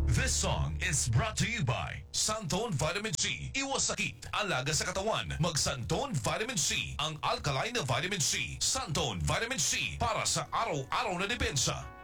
This song is brought to you by Santone Vitamin C. Iwas sakit, alaga sa katawan. Mag Santone Vitamin C, ang alkaline na vitamin C. Santone Vitamin C para sa araw-araw na depensa.